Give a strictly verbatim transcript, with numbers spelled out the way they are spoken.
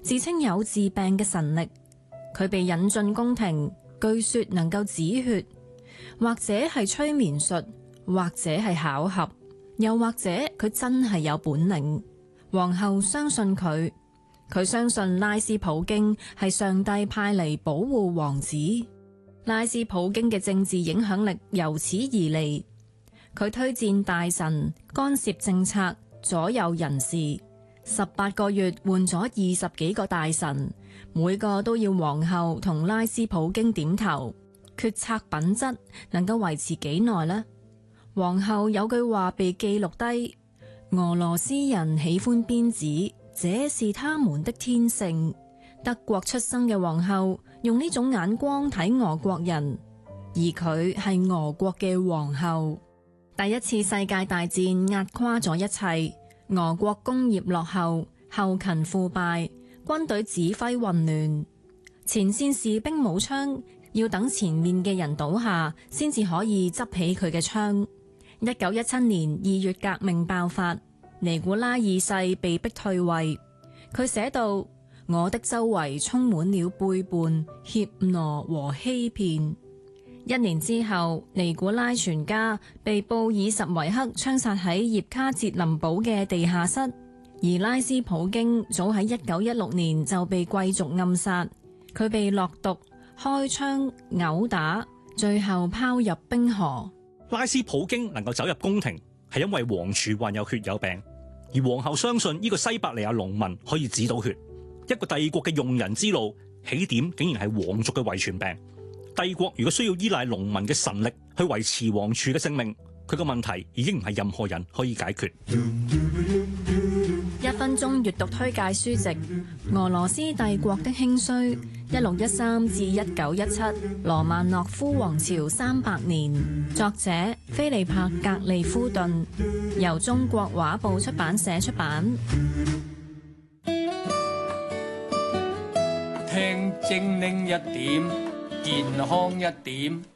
自稱有治病嘅神力。佢被引進宮廷，據說能夠止血，或者係催眠術，或者係巧合，又或者佢真係有本領。皇后相信佢，佢相信拉斯普京係上帝派嚟保護王子。拉斯普京嘅政治影響力由此而嚟，佢推薦大臣，干涉政策，左右人事。十八個月換咗二十幾個大臣，每個都要皇后同拉斯普京點頭。決策品質能夠維持幾耐呢？皇后有句話被記錄低：俄羅斯人喜歡鞭子，這是他們的天性。德國出生嘅皇后用呢種眼光睇俄國人，而佢係俄國嘅皇后。第一次世界大戰壓垮咗一切。俄國工業落後，後勤腐敗，軍隊指揮混亂，前線士兵冇槍，要等前面嘅人倒下先至可以執起佢嘅槍。一九一七年二月革命爆發，尼古拉二世被迫退位。佢寫道：我的周圍充滿了背叛、怯懦和欺騙。一年之後，尼古拉全家被布爾什維克槍殺喺葉卡捷琳堡嘅地下室，而拉斯普京早喺一九一六年就被貴族暗殺，佢被落毒、開槍、毆打，最後拋入冰河。 拉斯普京能夠走入宮廷，係因為王儲患有血友病，而皇后相信呢個西伯利亞農民可以止到血。一個帝國嘅用人之路，起點竟然係皇族嘅遺傳病。帝國如果需要依賴農民嘅神力去維持王儲嘅性命，佢個問題已經唔係任何人可以解決。 一分鐘閱讀推介書籍《俄羅斯帝國的興衰》，一六一三至一九一七，羅曼諾夫王朝三百年，作者菲利帕格利夫頓，由中國畫報出版社出版。 聽精靈一點，健康一點。